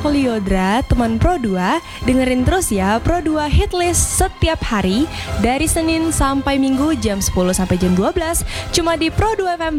aku Liodra, teman Pro 2. Dengerin terus ya Pro 2 Hitlist setiap hari dari Senin sampai Minggu jam 10 sampai jam 12 cuma di Pro 2 FM